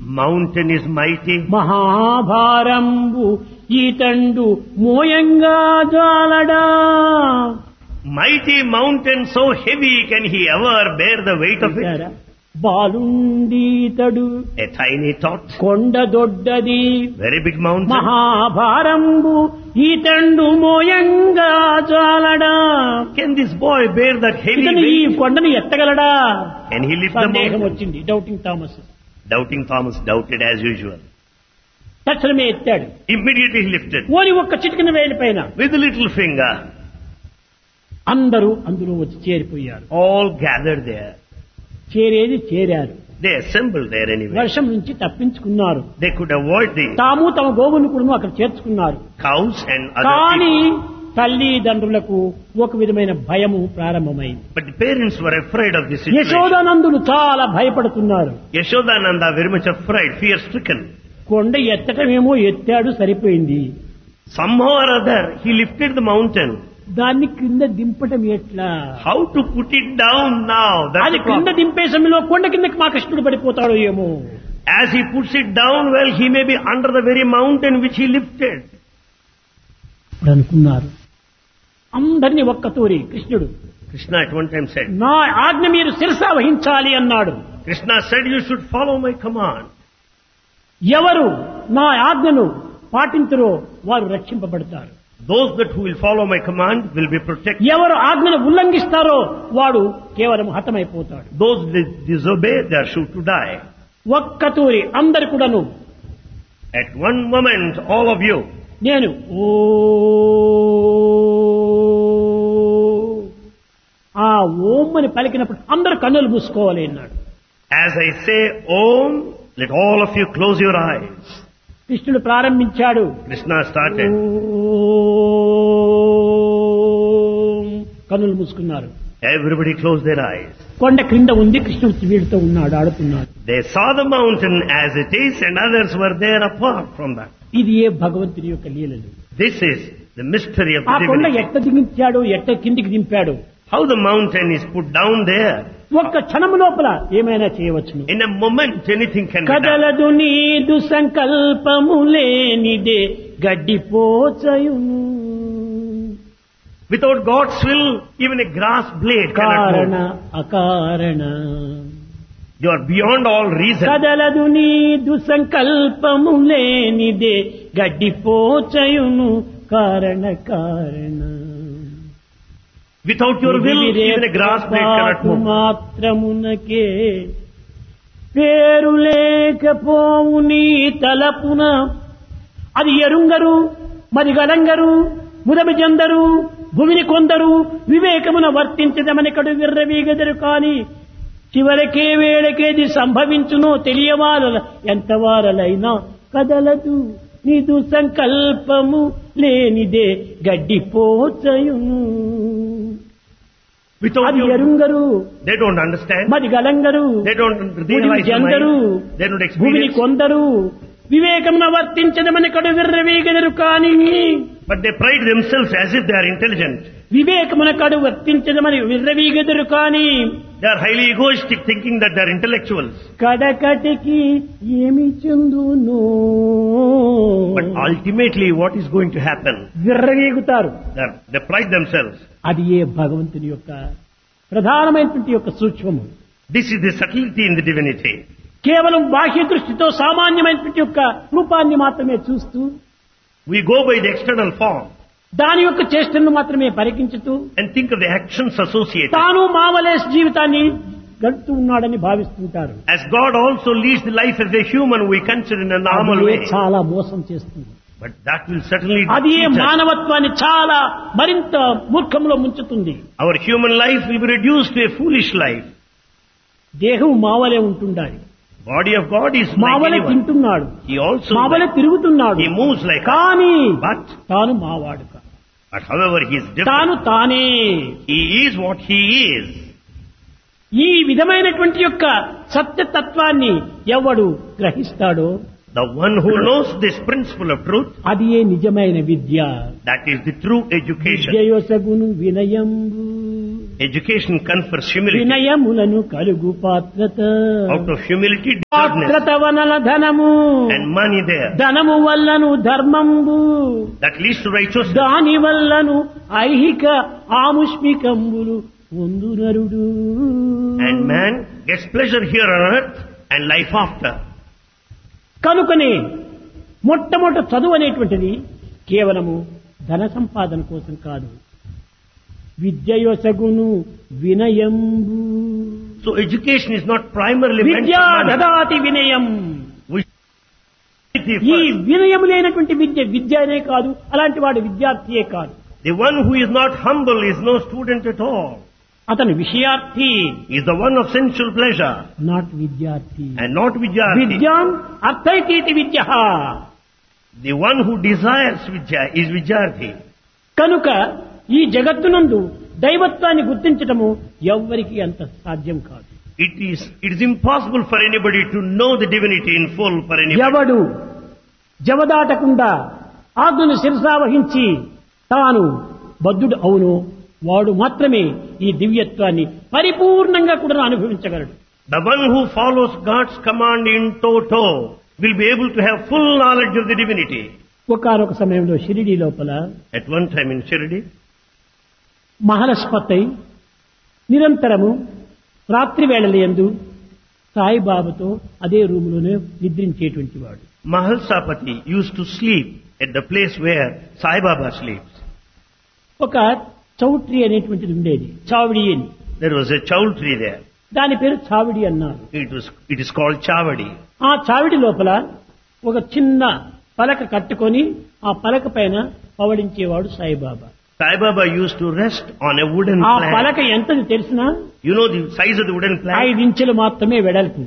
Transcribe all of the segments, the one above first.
mountain is mighty. మహాభారంబు ఈతండు మోయంగా జాలడా. Mighty mountain, so heavy, can he ever bear the weight of it? బాలుండీతడు A tiny tot, కొండ దొడ్డది. very big mountain. మహాభారంబు ఈతండు మోయంగా జాలడా. Can this boy bear that heavy ఇతను ఈ weight? కొండను ఎత్తగలడా? Can he lift the సందేహం mountain? వచ్చింది doubting Thomas. Doubting Thomas doubted as usual. తక్షణమే ఎత్తాడు. Immediately he lifted ఓని ఒక్క చిటికిన వేలి పైన with a little finger. అందరూ అందులో వచ్చి చేరిపోయారు. All gathered there. చేరేది చేరారు. They assembled there anyway. వర్షం నుంచి తప్పించుకున్నారు. They could avoid the తాము తమ గోవును కూడా అక్కడ చేర్చుకున్నారు. cows and other కానీ people. తల్లిదండ్రులకు ఒక విధమైన భయము ప్రారంభమైంది. But the parents were afraid of this situation. యశోదానందులు చాలా భయపడుతున్నారు. Yashodananda very much afraid, fear stricken. కొండ ఎత్తటమేమో ఎత్తాడు, సరిపోయింది. Somehow or other he lifted the mountain. దాన్ని క్రింద దింపటం ఎట్లా? How to put it down now? That's అది the క్రింద problem. దింపే సమయంలో కొండ కిందకి మా కృష్ణుడు పడిపోతాడో ఏమో. As he puts it down, well, he may be under the very mountain which he lifted. ఇప్పుడు అనుకున్నారు అందరినీ ఒక్కతూరి కృష్ణుడు Krishna at one time said, నా ఆజ్ఞ మీరు శిరసా వహించాలి అన్నాడు. Krishna said, you should follow my command. ఎవరు నా ఆజ్ఞను పాటించరో వారు రక్షింపబడతారు. Those that who will follow my command will be protected. ఎవరు ఆజ్ఞను ఉల్లంఘిస్తారో వాడు కేవలం హతమైపోతాడు. Those that disobey, they are sure to die. ఒక్కతూరి అందరు కూడాను At one moment, all of you, నేను ఓ ఆ ఓం అని పలికినప్పుడు అందరూ కన్నులు మూసుకోవాలి అన్నాడు. as I say Om, let all of you close your eyes. కృష్ణుడు ప్రారంభించాడు. Krishna started. ఓం కన్నులు మూసుకున్నారు. Everybody closed their eyes. కొండ క్రింద ఉంది, కృష్ణుడు వీడితో ఉన్నాడు, ఆడుతున్నాడు. They saw the mountain as it is and others were there apart from that. ఇది ఏ భగవంతుని యొక్క లీలలు. This is the mystery of ఆ the కొండ divinity. ఎట్ట దిగించాడు, ఎట్ట కిందికి దింపాడు. How the mountain is put down there. ఒక్క క్షణము లోపల ఏమైనా చేయవచ్చును. In a moment, anything can be done. కదలదు నీదు సంకల్పము లేనిదే గడ్డిపోచయును. Without God's will, even a grass blade కారణ cannot move. అకారణ You are beyond all reason. కదలదు నీదు సంకల్పము లేనిదే గడ్డిపోచయును. కారణ కారణ Without your will, even a grass blade cannot move. మాత్రమునకే పేరు లేకపోవు నీ తలపున అది ఎరుంగరు మరి గలంగరు ముదమి జందరు భూమిని కొందరు వివేకమున వర్తించదమనికడు విర్రవీగదరు కాని చివరికే వేళకేది సంభవించునో తెలియవాల ఎంతవారలైనా కదలదు నీదు సంకల్పము లేనిదే గడ్డిపోచయును. Without అది your, ఎరుంగరు they don't understand. మరి గలంగరు They don't. They భూమిని have జందరు mind. They don't భూమిని experience. కొందరు వివేకమున వర్తించదమనికడు విర్రవీగదరు కాని But they pride themselves as if they are intelligent. వివేకమునకడు వర్తించదమని విర్రవీగదరు కాని They are highly egoistic, thinking that they are intellectuals. కడకటికి ఏమి చెందును. But ultimately, what is going to happen? విర్రవీగుతారు. They pride themselves. అది ఏ భగవంతుని యొక్క ప్రధానమైనటువంటి యొక్క సూక్ష్మము. This is the subtlety in the divinity. కేవలం బాహ్య దృష్టితో సామాన్యమైనటువంటి యొక్క రూపాన్ని మాత్రమే చూస్తూ We go by the external form దాని యొక్క చేష్టలను మాత్రమే పరికించుతూ and think of the actions associated. తాను మామలేస్ జీవితాన్ని గడుపుతూ ఉన్నాడని భావిస్తుంటారు. As God also leads the life as a human, we consider in a normal అది way. చాలా మోసం చేస్తుంది. But that will certainly అది cheat us. మానవత్వాన్ని చాలా మరింత మూర్ఖంలో ముంచుతుంది. Our human life will be reduced to a foolish life. దేహం మావలే ఉంటుండాలి. Body of God is like మావలే anyone. తింటున్నాడు, He also మావలే తిరుగుతున్నాడు. he moves like us. కానీ But తాను మావాడు కాదు. But however he is తాను different. తానే. He is what he is. ఈ విధమైనటువంటి యొక్క సత్యతత్వాన్ని ఎవడు గ్రహిస్తాడో The one who knows this principle of truth, అది ఏ నిజమైన విద్య. that is the true education. విద్యయొసగును వినయంబు. Education confers humility. వినయములను కలుగు పాత్రత. Out of humility, పాత్రత deservedness. వనల ధనము, And money there. ధనము వల్లను ధర్మంబు, That leads to righteousness. దాని వల్లను ఐహిక ఆముష్మికంబులు పొందునరుడు. And man gets pleasure here on earth and life after. కనుకనే మొట్టమొదట చదువు అనేటువంటిది కేవలము ధన సంపాదన కోసం కాదు, విద్యయొసగును వినయంబు. So education is not primarily meant విద్యా for money. దదాతి వినయం. We ఈ వినయం లేనటువంటి విద్య అనే కాదు, అలాంటి వాడు విద్యార్థియే కాదు. The one who is not humble is no student at all. అతను విషయార్థి, He is the one of sensual pleasure not విద్యార్థి. and not vidyarthi. విద్యాం అర్థైతీతి Vidya. The one who desires vidya is vidyarthi. కనుక ఈ జగత్తునందు దైవత్వాన్ని గుర్తించటము ఎవ్వరికి అంత సాధ్యం కాదు. It is impossible for anybody to know the divinity in full for anybody. ఎవడు జవదాటకుండా ఆజ్ఞను శిరసావహించి తాను బద్ధుడు అవును, వాడు మాత్రమే ఈ దివ్యత్వాన్ని పరిపూర్ణంగా కూడా అనుభవించగలడు. The one who follows God's command in toto will be able to have full knowledge of the divinity. ఒకానొక సమయంలో షిరిడి లోపల At one time in Shirdi, మహాలక్ష్మతై నిరంతరము రాత్రి వేళలయందు సాయిబాబాతో అదే రూములోనే నిద్రించేటువంటి వాడు. Mahalsapati used to sleep at the place where Sai Baba sleeps. ఒక చౌట్రీ అనేటువంటిది ఉండేది, చావిడి అని. There was a chowl tree there. దాని పేరు చావిడి అన్నారు. It is called Chavadi. ఆ చావిడి లోపల ఒక చిన్న పలక కట్టుకొని ఆ పలక పైన పవడించేవాడు Saibaba. Sai Baba used to rest on a wooden ఆ plank. పలక ఎంతది తెలిసినా You know the size of the wooden plank? 5 ఇంచులు మాత్రమే వెడల్పు.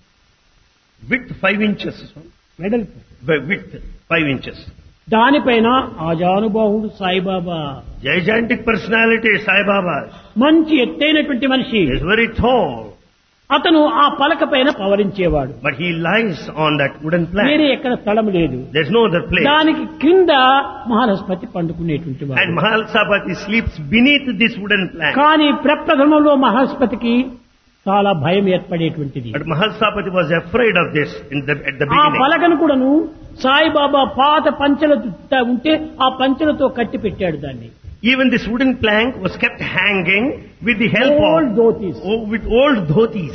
Width 5 inches. వెడల్పు. Width 5 inches. దానిపైన ఆజానుబాహుడు Saibaba, Gigantic personality Sai Baba. మంచి ఎత్తైనటువంటి మనిషి. He is very tall. అతను ఆ పలక పైన పవరించేవాడు. But he lies on that wooden వేరే plank. ఎక్కడ స్థలం లేదు. There's no other place. దానికి క్రింద మహాలక్ష్మతి పండుకునేటువంటి And వాడు. Mahalsapati sleeps beneath this wooden plank. కానీ ప్రప్రథమంలో మహాలక్ష్మతికి చాలా భయం ఏర్పడేటువంటిది. But Mahalsapati was afraid of this at the ఆ beginning. పలకను కూడాను సాయిబాబా పాత పంచెలతో ఉంటే ఆ పంచెలతో కట్టి పెట్టాడు దాన్ని. Even this wooden plank was kept hanging with the help Old of dhotis. with old dhotis.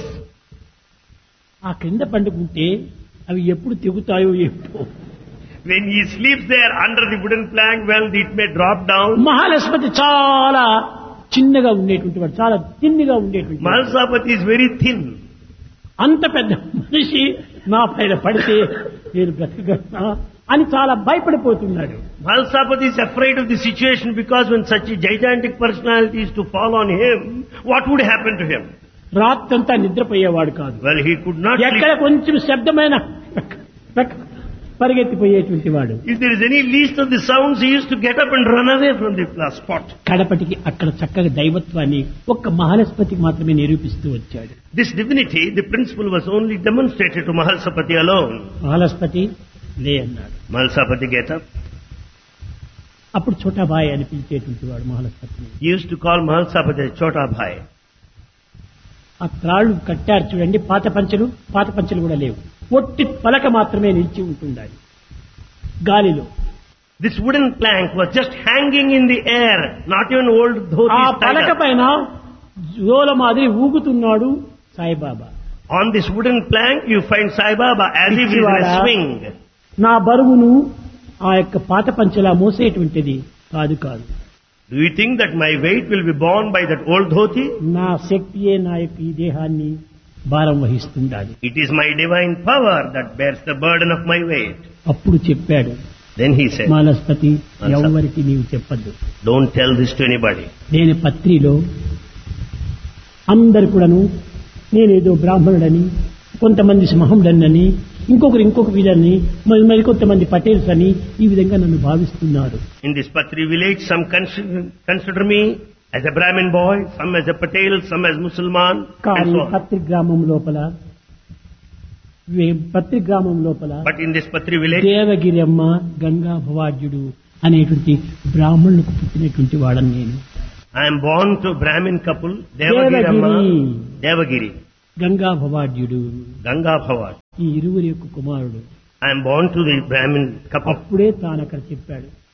ఆ క్రింద పండుకుంటే అవి ఎప్పుడు తెగుతాయో ఏమిటో. When he sleeps there under the wooden plank, well, it may drop down. మహాలక్ష్మతి చాలా చిన్నగా ఉండేటువంటి వాడు, చాలా తిన్నిగా ఉండేటువంటి వాడు. Mahalsapati is very thin. అంత పెద్ద మనిషి నా పైన పడితే నేను బ్రతకగలనా అని చాలా భయపడిపోతున్నాడు. Mahalsapati is afraid of the situation because when such a gigantic personality is to fall on him, what would happen to him? రాత్రంతా నిద్రపోయేవాడు కాదు. Well, he could not ఎక్కడ sleep. కొంచెం శబ్దమైన పరిగెత్తిపోయేటువంటి వాడు. If there is any least of the sounds, he used to get up and run away from the spot. కడపటికి అక్కడ చక్కగా దైవత్వాన్ని ఒక్క మహాలక్ష్మతికి మాత్రమే నిరూపిస్తూ వచ్చాడు. This divinity, the principle was only demonstrated to Mahalsapati alone. మహాలక్ష్మతి లే అన్నాడు. Mahalsapati get up. అప్పుడు చోటాబాయ్ అని పిలిచేటువంటి వాడు మహాలక్ష్మతిని. He used to call Mahalsapati Chota Bhai. ఆ త్రాళ్ళు కట్టారు చూడండి, పాత పంచెలు కూడా లేవు, ఒట్టి పలక మాత్రమే నిలిచి ఉంటుండాలి గాలిలో. This wooden plank was just hanging in the air, not even old ఆ dhotis tied పలక up. పైన జోల మాదిరి ఊగుతున్నాడు Saibaba. On this wooden plank, you find Sai Baba as if he is in a పిచ్చివాడా, swing. నా బరువును ఆ యొక్క పాత పంచెలా మోసేటువంటిది కాదు. Do you think that my weight will be borne by that old dhoti? నా శక్తియే నా యొక్క ఈ దేహాన్ని భారం వహిస్తుండాలి. It is my divine power that bears the burden of my weight. అప్పుడు చెప్పాడు, Then he said, మహాలక్ష్మతి ఎవరికి నీవు చెప్పద్దు. don't tell this to anybody. నేను పత్రిలో అందరు కూడాను నేనేదో బ్రాహ్మణుడని, కొంతమంది సింహముడని, ఇంకొక విధని, మరి కొంతమంది పటేల్స్ అని ఈ విధంగా నన్ను భావిస్తున్నారు. In this Patri village, some consider me as a Brahmin boy, some as a Patel, some as Musalman, and కానీ so on. పత్రి గ్రామం లోపల But in this Patri village, Devagiramma, Ganga భవాజ్యుడు అనేటువంటి బ్రాహ్మణులకు పుట్టినటువంటి వాడని నేను. I am born to Brahmin couple, Devagiramma, Devagiri Devagiri, Ganga భవాడ్యుడు Ganga Bhavat. ఈ ఇరువురి యొక్క కుమారుడు. I am born to the Brahmin couple. అప్పుడే తాను అక్కడ చెప్పాడు,